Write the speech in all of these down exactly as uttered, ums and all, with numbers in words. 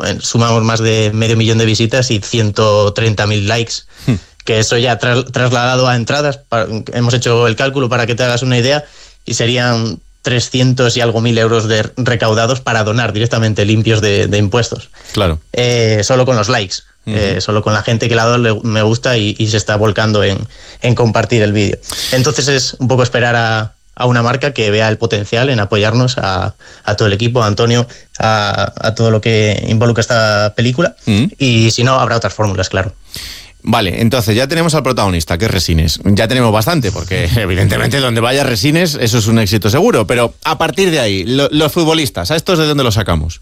sumamos más de medio millón de visitas y ciento treinta mil likes. Hmm. Que eso ya tra- trasladado a entradas, para, hemos hecho el cálculo para que te hagas una idea, y serían trescientos y algo mil euros de recaudados para donar directamente limpios de, de impuestos. Claro. Eh, solo con los likes, uh-huh. eh, solo con la gente que le ha dado le, me gusta y, y se está volcando en, en compartir el vídeo. Entonces es un poco esperar a, a una marca que vea el potencial en apoyarnos a, a todo el equipo, a Antonio, a, a todo lo que involucra esta película, uh-huh. y si no, habrá otras fórmulas, claro. Vale, entonces ya tenemos al protagonista, que es Resines. Ya tenemos bastante, porque evidentemente donde vaya Resines, eso es un éxito seguro. Pero a partir de ahí, lo, los futbolistas, ¿a estos de dónde los sacamos?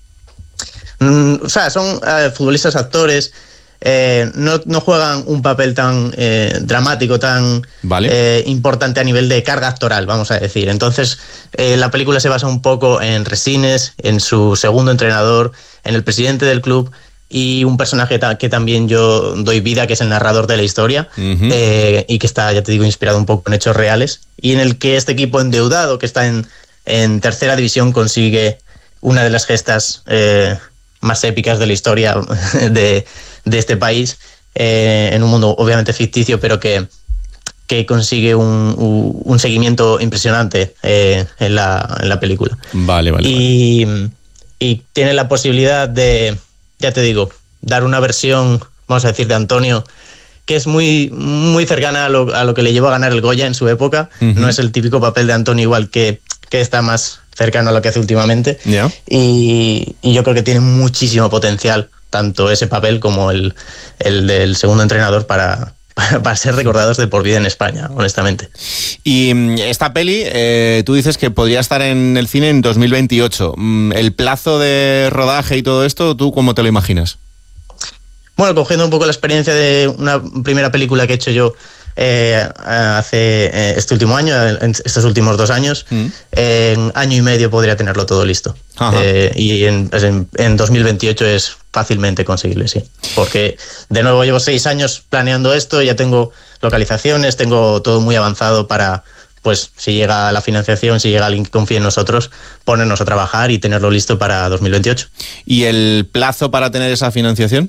Mm, o sea, son eh, futbolistas, actores, eh, no, no juegan un papel tan eh, dramático, tan vale. eh, importante a nivel de carga actoral, vamos a decir. Entonces, eh, la película se basa un poco en Resines, en su segundo entrenador, en el presidente del club, y un personaje ta- que también yo doy vida, que es el narrador de la historia, uh-huh. eh, y que está, ya te digo, inspirado un poco en hechos reales, y en el que este equipo endeudado, que está en, en tercera división, consigue una de las gestas eh, más épicas de la historia de, de este país, eh, en un mundo obviamente ficticio, pero que, que consigue un, un seguimiento impresionante eh, en, la, en la película. Vale, vale. Y, vale. y tiene la posibilidad de... ya te digo, dar una versión, vamos a decir, de Antonio, que es muy, muy cercana a lo, a lo que le llevó a ganar el Goya en su época. Uh-huh. No es el típico papel de Antonio igual que, que está más cercano a lo que hace últimamente. Yeah. Y, y yo creo que tiene muchísimo potencial, tanto ese papel como el, el del segundo entrenador, para, para, para ser recordados de por vida en España, honestamente. Y esta peli, eh, tú dices que podría estar en el cine en dos mil veintiocho. ¿El plazo de rodaje y todo esto, tú cómo te lo imaginas? Bueno, cogiendo un poco la experiencia de una primera película que he hecho yo eh, hace eh, este último año, en estos últimos dos años, mm. eh, en año y medio podría tenerlo todo listo. Eh, y en, en, en dos mil veintiocho es fácilmente conseguible, sí. Porque, de nuevo, llevo seis años planeando esto, ya tengo localizaciones, tengo todo muy avanzado para, pues, si llega la financiación, si llega alguien que confíe en nosotros, ponernos a trabajar y tenerlo listo para dos mil veintiocho. ¿Y el plazo para tener esa financiación?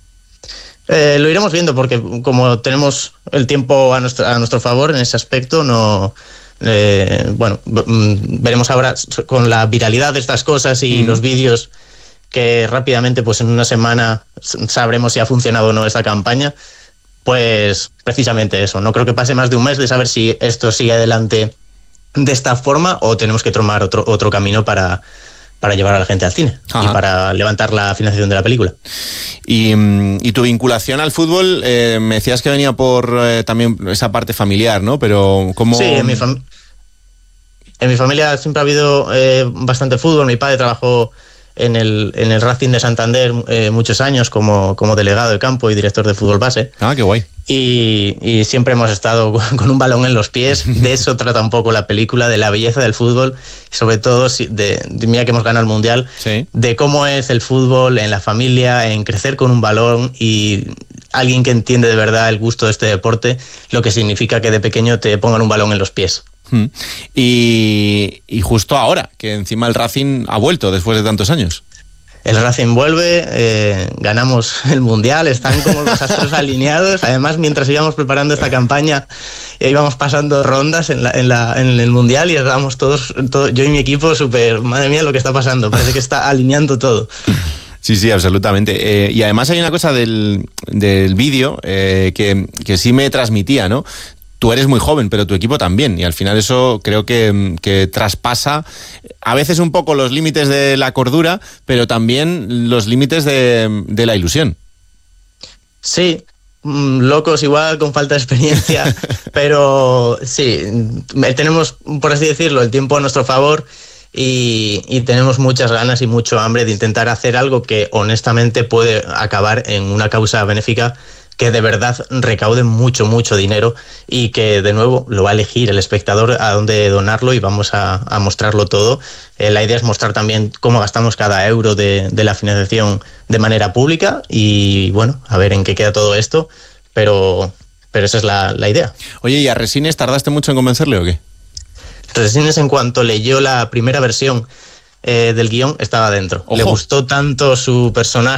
Eh, lo iremos viendo, porque como tenemos el tiempo a nuestro, a nuestro favor en ese aspecto, no... Eh, bueno, veremos ahora con la viralidad de estas cosas y mm. los vídeos, que rápidamente, pues en una semana sabremos si ha funcionado o no esta campaña. Pues precisamente eso, no creo que pase más de un mes de saber si esto sigue adelante de esta forma o tenemos que tomar otro, otro camino para, para llevar a la gente al cine. Ajá. Y para levantar la financiación de la película. Y, y tu vinculación al fútbol, eh, me decías que venía por eh, también esa parte familiar, ¿no? Pero ¿cómo...? Sí, en mi, fam- en mi familia siempre ha habido eh, bastante fútbol. Mi padre trabajó en el, en el Racing de Santander eh, muchos años como, como delegado de campo y director de fútbol base. Ah, qué guay. Y, y siempre hemos estado con un balón en los pies. De eso trata un poco la película, de la belleza del fútbol, sobre todo de, de mira que hemos ganado el Mundial, sí. de cómo es el fútbol en la familia, en crecer con un balón y alguien que entiende de verdad el gusto de este deporte, lo que significa que de pequeño te pongan un balón en los pies. Y, y justo ahora, que encima el Racing ha vuelto después de tantos años. El Racing vuelve, eh, ganamos el Mundial, están como los astros alineados. Además, mientras íbamos preparando esta campaña, íbamos pasando rondas en, la, en, la, en el Mundial y estábamos todos, todo, yo y mi equipo, súper, madre mía, lo que está pasando, parece que está alineando todo. Sí, sí, absolutamente. Eh, y además hay una cosa del, del vídeo eh, que, que sí me transmitía, ¿no? Tú eres muy joven, pero tu equipo también, y al final eso creo que, que traspasa a veces un poco los límites de la cordura, pero también los límites de, de la ilusión. Sí, locos igual, con falta de experiencia, pero sí, tenemos, por así decirlo, el tiempo a nuestro favor y, y tenemos muchas ganas y mucho hambre de intentar hacer algo que honestamente puede acabar en una causa benéfica que de verdad recaude mucho, mucho dinero y que de nuevo lo va a elegir el espectador a dónde donarlo y vamos a, a mostrarlo todo. Eh, la idea es mostrar también cómo gastamos cada euro de, de la financiación de manera pública y bueno, a ver en qué queda todo esto, pero, pero esa es la, la idea. Oye, ¿y a Resines tardaste mucho en convencerle o qué? Resines, en cuanto leyó la primera versión eh, del guión, estaba dentro. Ojo. Le gustó tanto su personaje